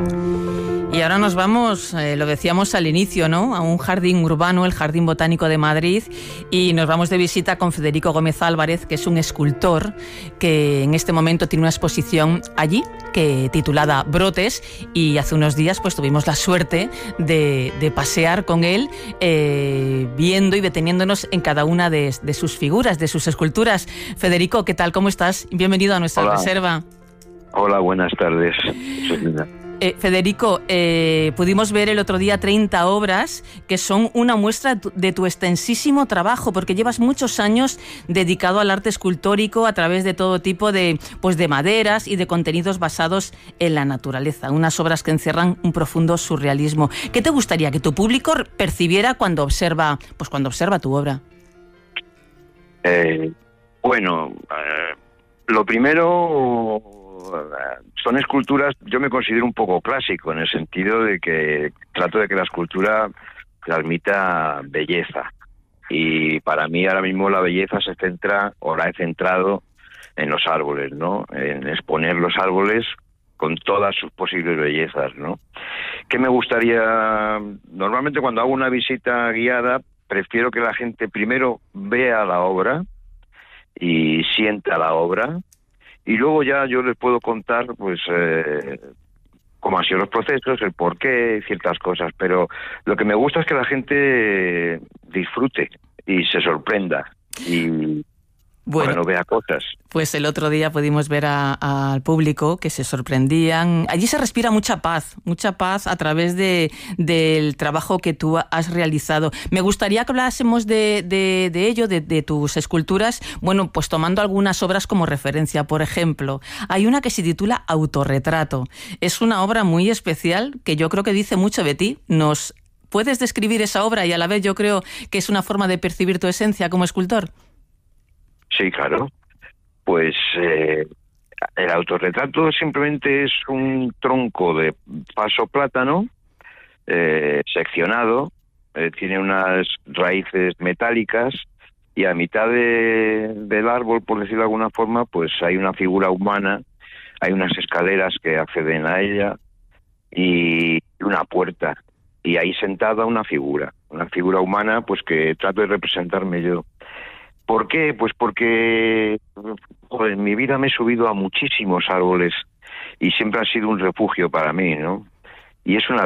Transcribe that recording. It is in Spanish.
Y ahora nos vamos, lo decíamos al inicio, ¿no?, a un jardín urbano, el Jardín Botánico de Madrid, y nos vamos de visita con Federico Gómez Álvarez, que es un escultor que en este momento tiene una exposición allí titulada Brotes, y hace unos días pues tuvimos la suerte de pasear con él, viendo y deteniéndos en cada una de sus figuras, de sus esculturas. Federico, ¿qué tal? ¿Cómo estás? Bienvenido a nuestra reserva. Hola, buenas tardes. Federico, pudimos ver el otro día 30 obras que son una muestra de tu extensísimo trabajo, porque llevas muchos años dedicado al arte escultórico a través de todo tipo de maderas y de contenidos basados en la naturaleza, unas obras que encierran un profundo surrealismo. ¿Qué te gustaría que tu público percibiera cuando observa tu obra? Lo primero, son esculturas, yo me considero un poco clásico, en el sentido de que trato de que la escultura transmita belleza. Y para mí ahora mismo la belleza la he centrado en los árboles, ¿no? En exponer los árboles con todas sus posibles bellezas, ¿no? ¿Qué me gustaría? Normalmente cuando hago una visita guiada, prefiero que la gente primero vea la obra y sienta la obra, y luego ya yo les puedo contar pues cómo han sido los procesos, el porqué, ciertas cosas, pero lo que me gusta es que la gente disfrute y se sorprenda y vea cosas. Pues el otro día pudimos ver al público que se sorprendían. Allí se respira mucha paz a través del trabajo que tú has realizado. Me gustaría que hablásemos de ello, de tus esculturas, bueno, pues tomando algunas obras como referencia. Por ejemplo, hay una que se titula Autorretrato. Es una obra muy especial que yo creo que dice mucho de ti. ¿Nos puedes describir esa obra y a la vez yo creo que es una forma de percibir tu esencia como escultor? Sí, claro. Pues el autorretrato simplemente es un tronco de paso plátano seccionado, tiene unas raíces metálicas y a mitad del árbol, por decirlo de alguna forma, pues hay una figura humana, hay unas escaleras que acceden a ella y una puerta. Y ahí sentada una figura humana, pues que trato de representarme yo. ¿Por qué? Pues porque en mi vida me he subido a muchísimos árboles y siempre ha sido un refugio para mí, ¿no? Y es una